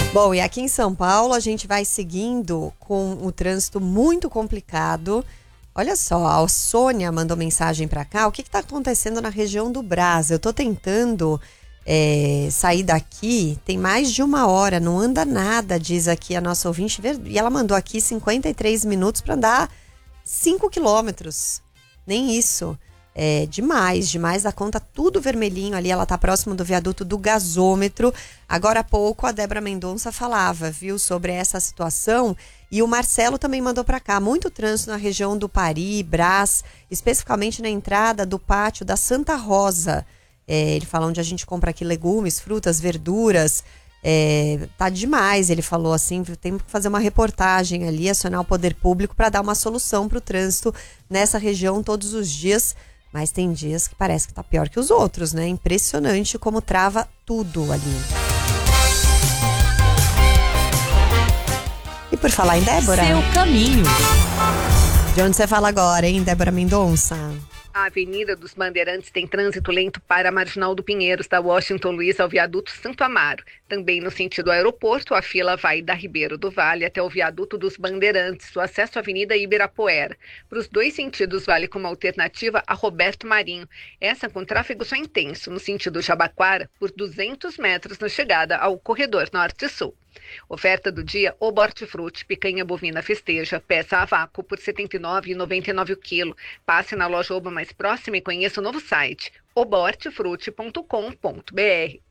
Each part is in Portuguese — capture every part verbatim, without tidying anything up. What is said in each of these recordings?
Bom, e aqui em São Paulo a gente vai seguindo com o trânsito muito complicado. Olha só, a Sônia mandou mensagem pra cá. O que que tá acontecendo na região do Brás? Eu tô tentando é, sair daqui, tem mais de uma hora, não anda nada, diz aqui a nossa ouvinte. E ela mandou aqui cinquenta e três minutos pra andar cinco quilômetros. Nem isso. É demais, demais da conta, tudo vermelhinho ali, ela tá próximo do viaduto do gasômetro. Agora há pouco a Débora Mendonça falava, viu, sobre essa situação, e o Marcelo também mandou pra cá, muito trânsito na região do Pari, Brás, especificamente na entrada do pátio da Santa Rosa. É, ele fala onde a gente compra aqui legumes, frutas, verduras, é, tá demais, ele falou assim, tem que fazer uma reportagem ali, acionar o poder público para dar uma solução pro trânsito nessa região todos os dias. Mas tem dias que parece que tá pior que os outros, né? Impressionante como trava tudo ali. E por falar em Débora... Seu caminho. De onde você fala agora, hein, Débora Mendonça? A Avenida dos Bandeirantes tem trânsito lento para a Marginal do Pinheiros, da Washington Luiz ao viaduto Santo Amaro. Também no sentido aeroporto, a fila vai da Ribeiro do Vale até o viaduto dos Bandeirantes, o acesso à Avenida Ibirapuera. Para os dois sentidos, vale como alternativa a Roberto Marinho. Essa com tráfego só intenso, no sentido Jabaquara, por duzentos metros na chegada ao corredor norte-sul. Oferta do dia, o Hortifruti, picanha bovina festeja, peça a vácuo por setenta e nove reais e noventa e nove centavos o quilo. Passe na loja Oba mais próxima e conheça o novo site, oba hortifruti ponto com ponto br.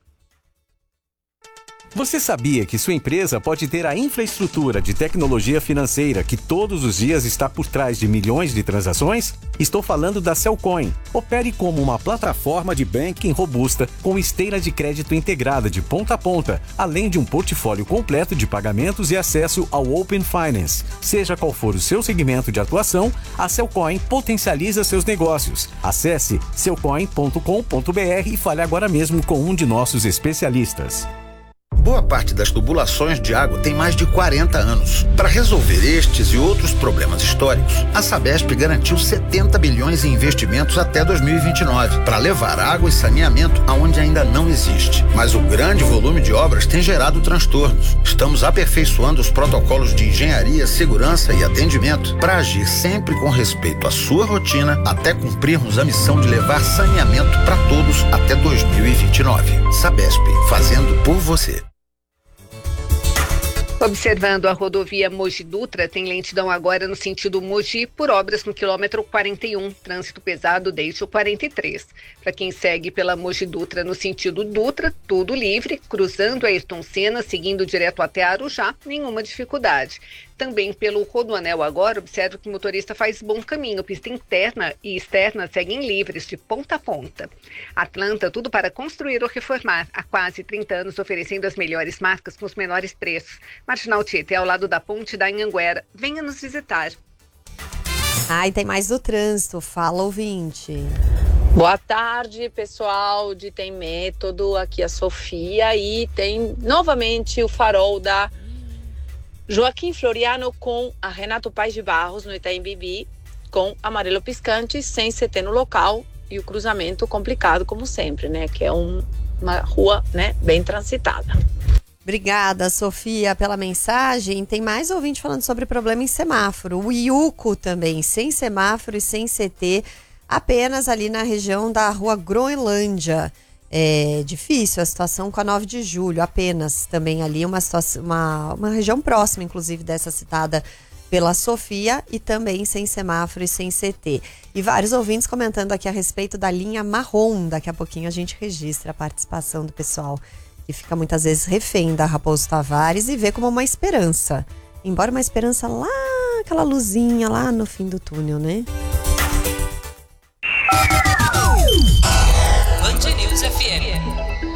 Você sabia que sua empresa pode ter a infraestrutura de tecnologia financeira que todos os dias está por trás de milhões de transações? Estou falando da Cellcoin. Opere como uma plataforma de banking robusta com esteira de crédito integrada de ponta a ponta, além de um portfólio completo de pagamentos e acesso ao Open Finance. Seja qual for o seu segmento de atuação, a Cellcoin potencializa seus negócios. Acesse cellcoin ponto com ponto br e fale agora mesmo com um de nossos especialistas. Boa parte das tubulações de água tem mais de quarenta anos. Para resolver estes e outros problemas históricos, a Sabesp garantiu setenta bilhões em investimentos até dois mil e vinte e nove, para levar água e saneamento aonde ainda não existe. Mas o grande volume de obras tem gerado transtornos. Estamos aperfeiçoando os protocolos de engenharia, segurança e atendimento para agir sempre com respeito à sua rotina até cumprirmos a missão de levar saneamento para todos até dois mil e vinte e nove. Sabesp, fazendo por você. Observando a rodovia Mogi Dutra, tem lentidão agora no sentido Mogi por obras no quilômetro quarenta e um, trânsito pesado desde o quarenta e três. Para quem segue pela Mogi Dutra no sentido Dutra, tudo livre, cruzando a Ayrton Senna, seguindo direto até Arujá, nenhuma dificuldade. Também pelo Rodoanel agora, observa que o motorista faz bom caminho, pista interna e externa seguem livres de ponta a ponta. Atlanta, tudo para construir ou reformar, há quase trinta anos oferecendo as melhores marcas com os menores preços. Marginal Tietê, ao lado da ponte da Anhanguera. Venha nos visitar. Ai, tem mais do trânsito. Fala, ouvinte. Boa tarde, pessoal de Tem Método. Aqui é a Sofia e tem novamente o farol da Joaquim Floriano com a Renato Paes de Barros no Itaim Bibi, com amarelo piscante, sem C T no local e o cruzamento complicado como sempre, né? Que é um, uma rua, né, bem transitada. Obrigada, Sofia, pela mensagem. Tem mais ouvinte falando sobre problema em semáforo. O Iuco também, sem semáforo e sem C T, apenas ali na região da rua Groenlândia. É difícil a situação com a nove de julho, apenas também ali uma, situação, uma, uma região próxima, inclusive, dessa citada pela Sofia, e também sem semáforo e sem C T. E vários ouvintes comentando aqui a respeito da linha marrom. Daqui a pouquinho a gente registra a participação do pessoal que fica muitas vezes refém da Raposo Tavares e vê como uma esperança. Embora uma esperança lá, aquela luzinha lá no fim do túnel, né? Band News F M.